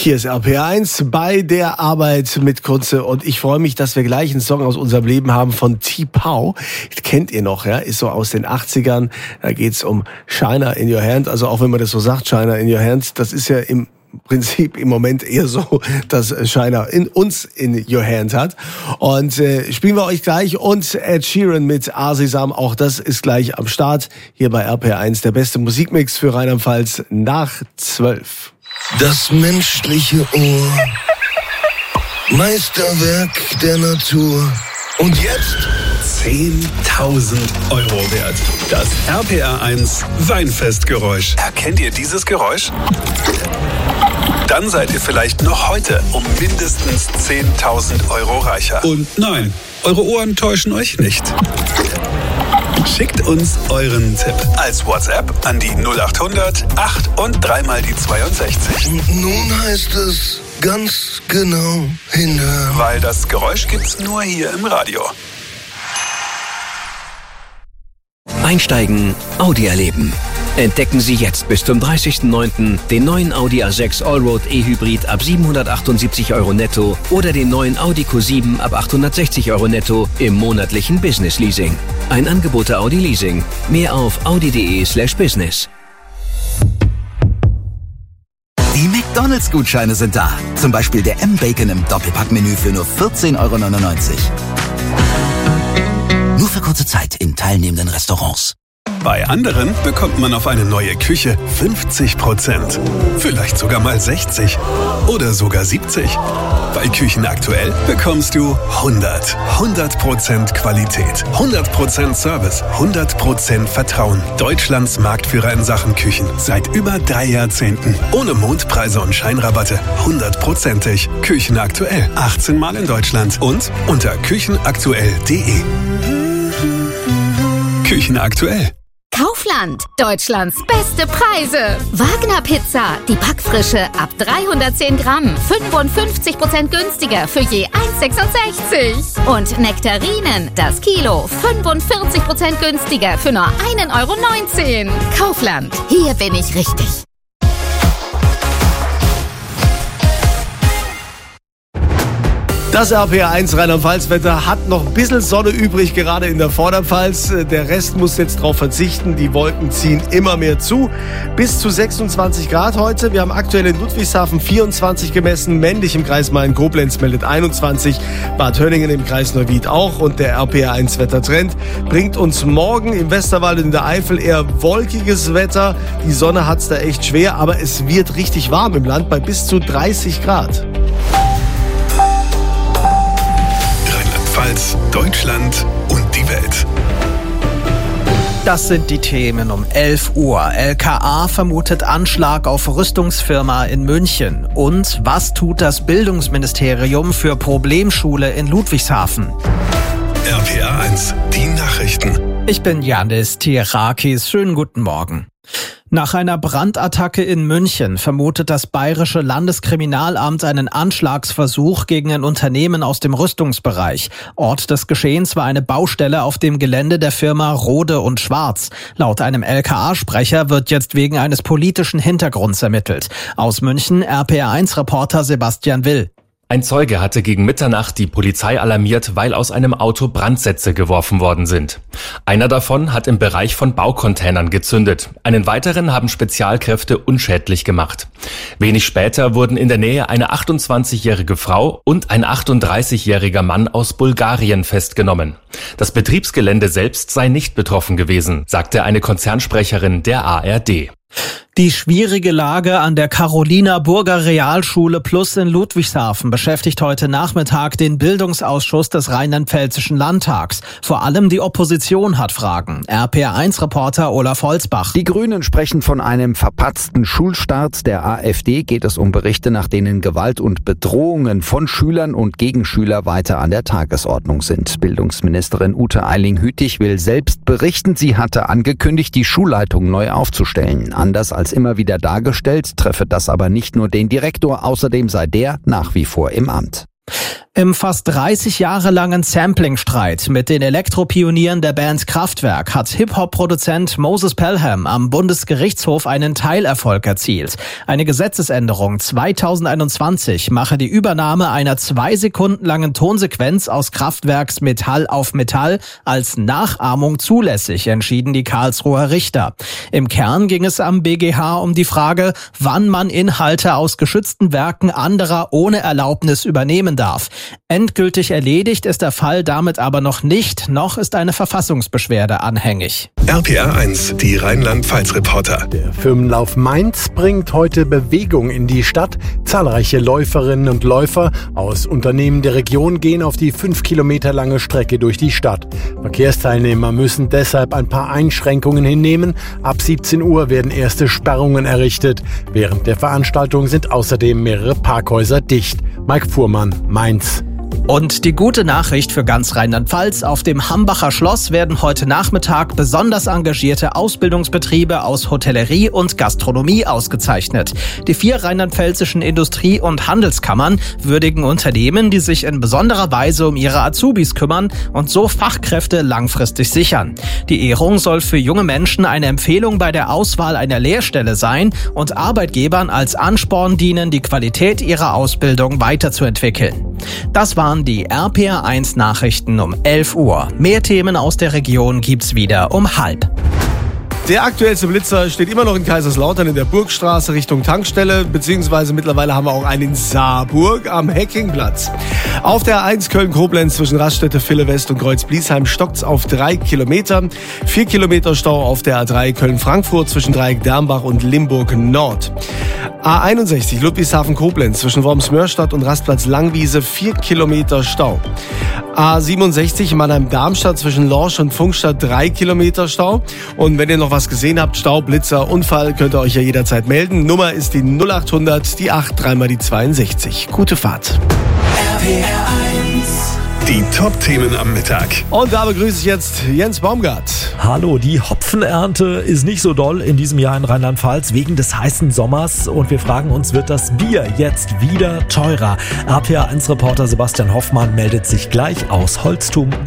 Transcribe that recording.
Hier ist RPR1 bei der Arbeit mit Kunze und ich freue mich, dass wir gleich einen Song aus unserem Leben haben von T-Pow. Kennt ihr noch, ja? Ist so aus den 80ern. Da geht's um China in your hand. Also auch wenn man das so sagt, China in your hand, das ist ja im Prinzip im Moment eher so, dass China uns in your hand hat. Und spielen wir euch gleich und Ed Sheeran mit Asisam, auch das ist gleich am Start. Hier bei RPR1 der beste Musikmix für Rheinland-Pfalz nach 12. Das menschliche Ohr, Meisterwerk der Natur. Und jetzt 10.000 Euro wert. Das RPR1 Weinfestgeräusch. Erkennt ihr dieses Geräusch? Dann seid ihr vielleicht noch heute um mindestens 10.000 Euro reicher. Und nein, eure Ohren täuschen euch nicht. Schickt uns euren Tipp als WhatsApp an die 0800 8 und 3 mal die 62. Nun heißt es ganz genau hinhören. Weil das Geräusch gibt's nur hier im Radio. Einsteigen, Audi erleben. Entdecken Sie jetzt bis zum 30.09. den neuen Audi A6 Allroad E-Hybrid ab 778 Euro netto oder den neuen Audi Q7 ab 860 Euro netto im monatlichen Business Leasing. Ein Angebot der Audi Leasing. Mehr auf audi.de/business. Die McDonalds-Gutscheine sind da. Zum Beispiel der M-Bacon im Doppelpackmenü für nur 14,99 Euro. Nur für kurze Zeit in teilnehmenden Restaurants. Bei anderen bekommt man auf eine neue Küche 50%. Vielleicht sogar mal 60 oder sogar 70. Bei Küchen aktuell bekommst du 100% Qualität, 100% Service, 100% Vertrauen. Deutschlands Marktführer in Sachen Küchen seit über 3 Jahrzehnten. Ohne Mondpreise und Scheinrabatte, 100%ig. Küchen aktuell, 18 Mal in Deutschland und unter küchenaktuell.de. Küchen aktuell. Kaufland, Deutschlands beste Preise. Wagner Pizza, die Backfrische ab 310 Gramm, 55% günstiger für je 1,66. Und Nektarinen, das Kilo, 45% günstiger für nur 1,19 Euro. Kaufland, hier bin ich richtig. Das RPR1 Rheinland-Pfalz-Wetter hat noch ein bisschen Sonne übrig, gerade in der Vorderpfalz. Der Rest muss jetzt darauf verzichten. Die Wolken ziehen immer mehr zu. Bis zu 26 Grad heute. Wir haben aktuell in Ludwigshafen 24 gemessen. Männlich im Kreis Main-Koblenz meldet 21. Bad Hönningen im Kreis Neuwied auch. Und der RPR1-Wettertrend bringt uns morgen im Westerwald und in der Eifel eher wolkiges Wetter. Die Sonne hat's da echt schwer, aber es wird richtig warm im Land bei bis zu 30 Grad. Deutschland und die Welt. Das sind die Themen um 11 Uhr. LKA vermutet Anschlag auf Rüstungsfirma in München. Und was tut das Bildungsministerium für Problemschule in Ludwigshafen? RPR1, die Nachrichten. Ich bin Yannis Tirakis. Schönen guten Morgen. Nach einer Brandattacke in München vermutet das Bayerische Landeskriminalamt einen Anschlagsversuch gegen ein Unternehmen aus dem Rüstungsbereich. Ort des Geschehens war eine Baustelle auf dem Gelände der Firma Rode und Schwarz. Laut einem LKA-Sprecher wird jetzt wegen eines politischen Hintergrunds ermittelt. Aus München RPR1-Reporter Sebastian Will. Ein Zeuge hatte gegen Mitternacht die Polizei alarmiert, weil aus einem Auto Brandsätze geworfen worden sind. Einer davon hat im Bereich von Baucontainern gezündet. Einen weiteren haben Spezialkräfte unschädlich gemacht. Wenig später wurden in der Nähe eine 28-jährige Frau und ein 38-jähriger Mann aus Bulgarien festgenommen. Das Betriebsgelände selbst sei nicht betroffen gewesen, sagte eine Konzernsprecherin der ARD. Die schwierige Lage an der Carolina-Burger Realschule Plus in Ludwigshafen beschäftigt heute Nachmittag den Bildungsausschuss des Rheinland-Pfälzischen Landtags. Vor allem die Opposition hat Fragen. RPR1-Reporter Olaf Holzbach. Die Grünen sprechen von einem verpatzten Schulstart. Der AfD geht es um Berichte, nach denen Gewalt und Bedrohungen von Schülern und Gegenschüler weiter an der Tagesordnung sind. Bildungsministerin Ute Eiling-Hütig will selbst berichten. Sie hatte angekündigt, die Schulleitung neu aufzustellen. Anders als immer wieder dargestellt, treffe das aber nicht nur den Direktor, außerdem sei der nach wie vor im Amt. Im fast 30 Jahre langen Sampling-Streit mit den Elektropionieren der Band Kraftwerk hat Hip-Hop-Produzent Moses Pelham am Bundesgerichtshof einen Teilerfolg erzielt. Eine Gesetzesänderung 2021 mache die Übernahme einer 2 Sekunden langen Tonsequenz aus Kraftwerks Metall auf Metall als Nachahmung zulässig, entschieden die Karlsruher Richter. Im Kern ging es am BGH um die Frage, wann man Inhalte aus geschützten Werken anderer ohne Erlaubnis übernehmen darf. Endgültig erledigt ist der Fall damit aber noch nicht, noch ist eine Verfassungsbeschwerde anhängig. RPR 1, die Rheinland-Pfalz-Reporter. Der Firmenlauf Mainz bringt heute Bewegung in die Stadt. Zahlreiche Läuferinnen und Läufer aus Unternehmen der Region gehen auf die 5 Kilometer lange Strecke durch die Stadt. Verkehrsteilnehmer müssen deshalb ein paar Einschränkungen hinnehmen. Ab 17 Uhr werden erste Sperrungen errichtet. Während der Veranstaltung sind außerdem mehrere Parkhäuser dicht. Mike Fuhrmann, Mainz. Und die gute Nachricht für ganz Rheinland-Pfalz: Auf dem Hambacher Schloss werden heute Nachmittag besonders engagierte Ausbildungsbetriebe aus Hotellerie und Gastronomie ausgezeichnet. Die 4 rheinland-pfälzischen Industrie- und Handelskammern würdigen Unternehmen, die sich in besonderer Weise um ihre Azubis kümmern und so Fachkräfte langfristig sichern. Die Ehrung soll für junge Menschen eine Empfehlung bei der Auswahl einer Lehrstelle sein und Arbeitgebern als Ansporn dienen, die Qualität ihrer Ausbildung weiterzuentwickeln. Das waren die RPR 1 Nachrichten um 11 Uhr. Mehr Themen aus der Region gibt's wieder um 12:30. Der aktuellste Blitzer steht immer noch in Kaiserslautern in der Burgstraße Richtung Tankstelle, beziehungsweise mittlerweile haben wir auch einen in Saarburg am Heckingplatz. Auf der A1 Köln-Koblenz zwischen Raststätte Ville West und Kreuz-Bliesheim stockt's auf 3 Kilometer. 4 Kilometer Stau auf der A3 Köln-Frankfurt zwischen Dreieck-Dernbach und Limburg-Nord. A61 Ludwigshafen-Koblenz zwischen Worms-Mörstadt und Rastplatz Langwiese 4 Kilometer Stau. A67 Mannheim-Darmstadt zwischen Lorsch und Pfungstadt 3 Kilometer Stau. Und wenn ihr noch was gesehen habt, Stau, Blitzer, Unfall, könnt ihr euch ja jederzeit melden. Nummer ist die 0800, die 8, dreimal die 62. Gute Fahrt. RPR 1, die Top-Themen am Mittag. Und da begrüße ich jetzt Jens Baumgart. Hallo, die Hopfenernte ist nicht so doll in diesem Jahr in Rheinland-Pfalz wegen des heißen Sommers. Und wir fragen uns, wird das Bier jetzt wieder teurer? RPR 1-Reporter Sebastian Hoffmann meldet sich gleich aus Holztum.